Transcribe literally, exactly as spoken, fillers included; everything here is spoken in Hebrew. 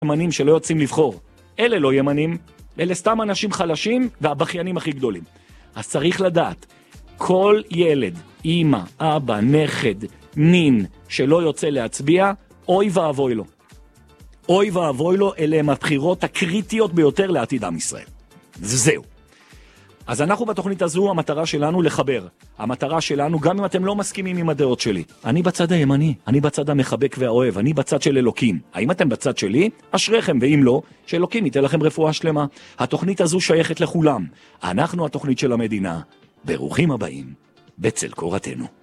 ימנים שלא יוצאים לבחור. אלה לא ימנים, אלה סתם אנשים חלשים והבכיינים הכי גדולים. אז צריך לדעת, כל ילד, אמא, אבא, נכד, נין, שלא יוצא להצביע, אוי ואבוי לו. אוי ואבוי לו, אלה הם הבחירות הקריטיות ביותר לעתיד עם ישראל. זהו. אז אנחנו בתוכנית הזו, המטרה שלנו לחבר. המטרה שלנו, גם אם אתם לא מסכימים עם הדעות שלי, אני בצד הימני, אני בצד המחבק והאוהב, אני בצד של אלוקים. האם אתם בצד שלי? אשריכם, ואם לא, שאלוקים ייתן לכם רפואה שלמה. התוכנית הזו שייכת לכולם. אנחנו התוכנית של המדינה. ברוכים הבאים, בצל קורתנו.